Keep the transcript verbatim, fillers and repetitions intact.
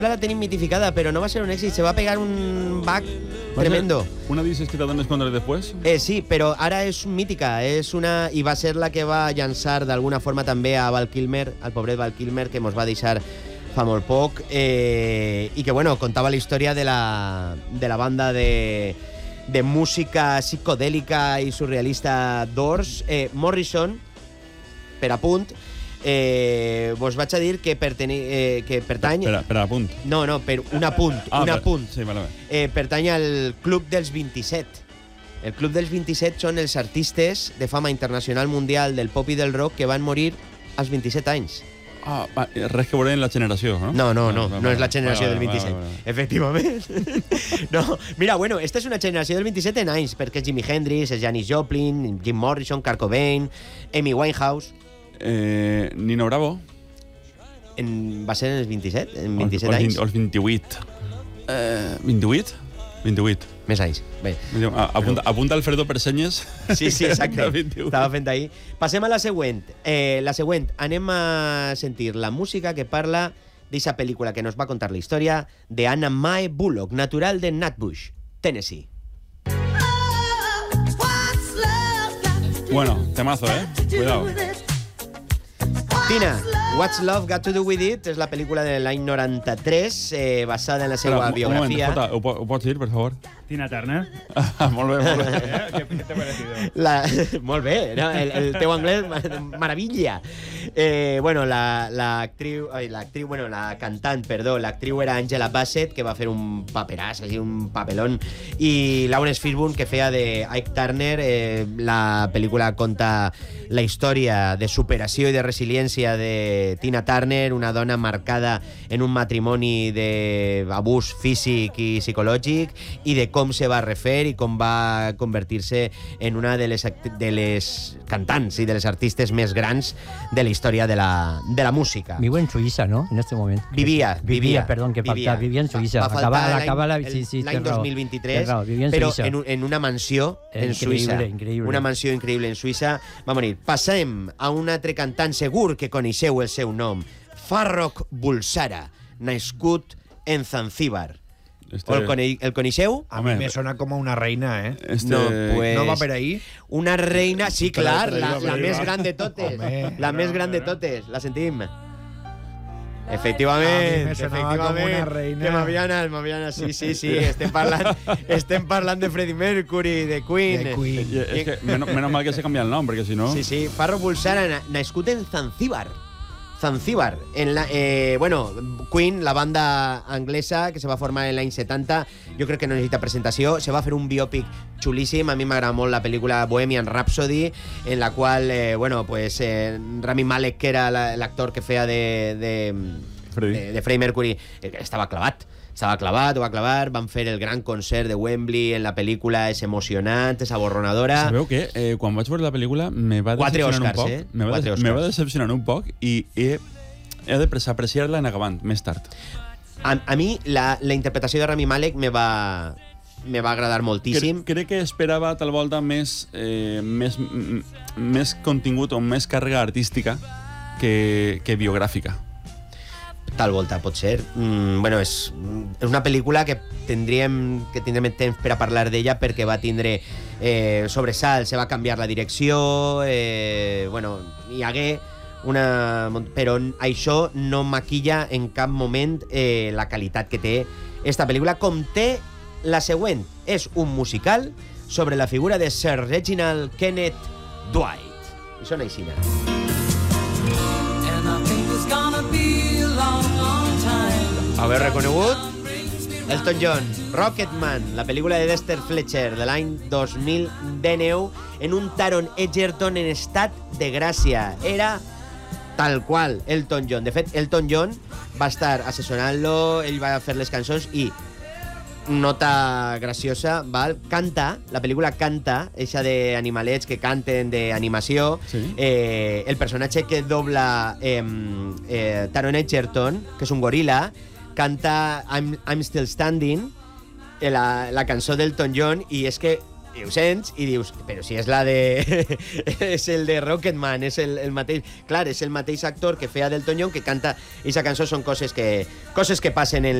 la tenim mitificada, pero no va a ser un èxit. Se va a pegar un back tremendo. ¿Una dices que te dones cuando después? Eh, sí, però ara és mítica, és una... i va ser la que va llançar d'alguna forma també a Val Kilmer, al pobret Val Kilmer, que mos va deixar fa molt poc, eh, i que, bueno, contava la història de la, de la banda de, de música psicodèlica i surrealista Doors. Eh, Morrison, per apunt, Eh, vos vaig a dir que, perteni, eh, que pertany... Per, per a punt. No, no, per un apunt. Ah, un per, apunt. Sí, vale, vale. Eh, pertany al Club dels vint-i-set. El Club dels vint-i-set són els artistes de fama internacional mundial del pop i del rock que van morir als vint-i-set anys. Ah, va, res que veure en la generació, no? No, no, no, va, va, no és la generació va, va, del vint-i-set. va, va, va. Efectivament. No, mira, bueno, esta és una generació del vint-i-set en anys, perquè és Jimi Hendrix, és Janis Joplin, Jim Morrison, Kurt Cobain, Amy Winehouse... Eh, Nino Bravo. En, va ser en els vint-i-set? En vint-i-set o, anys? O els vint-i-vuit. Eh, vint-i-vuit? vint-i-vuit. Més anys. Bé. Apunta, apunta Alfredo per senyes. Sí, sí, exacte. Estava fent ahir. Passem a la següent. Eh, la següent. Anem a sentir la música que parla d'aquesta pel·lícula que nos va contar la història de Anna Mae Bullock, natural de Nutbush, Tennessee. Bueno, temazo, ¿eh? Cuidado. Tina, What's Love Got to Do With It és la pel·lícula de l'any noranta-tres, eh, basada en la seva Espera, biografia. Un moment, escolta, ho, ho pots dir, per favor? Tina Turner. Ah, molt bé, molt bé. ¿Eh? ¿Qué, ¿Qué te ha parecido? La, molt bé, no? el, el teu anglès, maravilla. Eh, bueno, la, la actriu, ai, l'actriu, bueno, la cantant, perdó, l'actriu era Angela Bassett, que va fer un paperàs, així, un papelón, i Lawrence Fishburne, que feia de Ike Turner. Eh, la pel·lícula conta la història de superació i de resiliència de Tina Turner, una dona marcada en un matrimoni d'abús físic i psicològic, i de com se va refer i com va convertir-se en una de les, de les cantants i de les artistes més grans de la història de la, de la música. Vivo en Suïssa, ¿no? En este momento. Vivia, vivia. vivia. Perdón, que vivia. falta. Vivia en Suïssa. Va, va faltar acaba, l'any acaba la, sí, sí, dos mil vint-i-tres, raó, vivia en però Suïssa. en, en una mansió en increïble, Suïssa. Increïble. Una mansió increïble en Suïssa. Va morir. Passem a un altre cantant, segur que coneixeu el seu nom. Farrokh Bulsara, nascut en Zanzíbar. Este... El, cone el coneixeu? A mí me suena como una reina, ¿eh? Este... No, pues... ¿No va per ahí? Una reina... Sí, clar, Però, la, però, la però, més però. gran de totes. Home, la més gran de totes. La sentim? Efectivament. A mi me sonava com una reina. Que m'havia anat, m'havia anat. Sí, sí, sí. Estem parlant, estem parlant de Freddie Mercury, de Queen. De Queen. I, és que, menos, menos mal que se canvia el nom, perquè si no... Sí, sí. Farrokh Bulsara, na nascut en Zanzíbar. Zanzíbar. En la, eh, bueno, Queen, la banda anglesa que se va formar en l'any setanta, jo crec que no necessita presentació. Se va fer un biòpic xulíssim. A mi m'agrada molt la pel·lícula Bohemian Rhapsody, en la qual, eh, bueno, pues eh, Rami Malek, que era l'actor que feia de, de, de, de Freddie Mercury, eh, estava clavat. Estava clavat, ho va clavar, van fer el gran concert de Wembley en la pel·lícula, és emocionant, és aborronadora. Sabeu què? Eh, quan vaig veure la pel·lícula me va Quatre decepcionar Oscars, un poc. eh? Me va, Quatre de me va Oscars. decepcionar un poc i he, he de apreciar-la en acabant, més tard. A, a mi la, la interpretació de Rami Malek me va, me va agradar moltíssim. Crec, crec que esperava tal volta més, eh, més, m- més contingut o més càrrega artística que, que biogràfica. Tal volta, pot ser. Mm, bueno, és, és una pel·lícula que tindríem, que tindrem temps per a parlar d'ella perquè va tindre eh, sobresalt, se va canviar la direcció, eh, bueno, hi hagué una... Però això no maquilla en cap moment eh, la qualitat que té esta pel·lícula, com té la següent. És un musical sobre la figura de Sir Reginald Kenneth Dwight. I sona així. Haveu reconegut? Elton John, Rocketman, la pel·lícula de Dexter Fletcher de l'any dos mil dinou, en un Taron Egerton en estat de gràcia. Era tal qual Elton John. De fet, Elton John va estar assessorant-lo, ell va fer les cançons i, nota graciosa, val? Canta, la pel·lícula canta, eixa d'animalets que canten d'animació. Sí. Eh, el personatge que dobla eh, eh, Taron Egerton, que és un goril·la, canta I'm, I'm Still Standing, eh, la, la cançó d'Elton John, i és que I ho sents i dius, però si és la de... és el de Rocketman, és el, el mateix... Clar, és el mateix actor que feia d'Elton John, que canta... I sa cançó són coses que, coses que passen en,